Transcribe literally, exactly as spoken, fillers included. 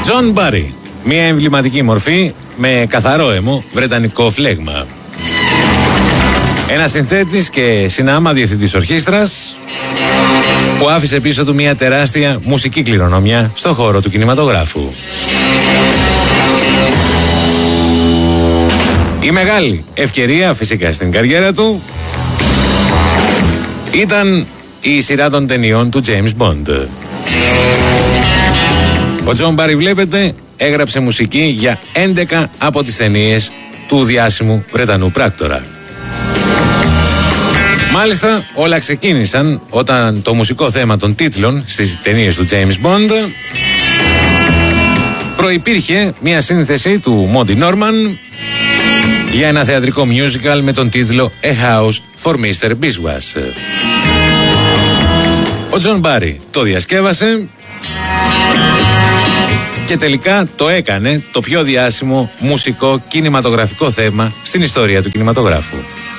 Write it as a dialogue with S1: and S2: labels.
S1: Τζον Μπάρι, μια εμβληματική μορφή με καθαρό αίμο, βρετανικό φλέγμα. Ένας συνθέτης και συνάμα διευθυντής ορχήστρας που άφησε πίσω του μια τεράστια μουσική κληρονομιά στο χώρο του κινηματογράφου. Η μεγάλη ευκαιρία φυσικά στην καριέρα του ήταν η σειρά των ταινιών του James Bond. Ο Τζον Μπάρι, βλέπετε, έγραψε μουσική για έντεκα από τις ταινίες του διάσημου Βρετανού πράκτορα. Μάλιστα, όλα ξεκίνησαν όταν το μουσικό θέμα των τίτλων στις ταινίες του James Bond προϋπήρχε μια σύνθεση του Monty Norman για ένα θεατρικό musical με τον τίτλο A House for μίστερ Biswas. Ο Τζον Μπάρι το διασκεύασε και τελικά το έκανε το πιο διάσημο μουσικό κινηματογραφικό θέμα στην ιστορία του κινηματογράφου.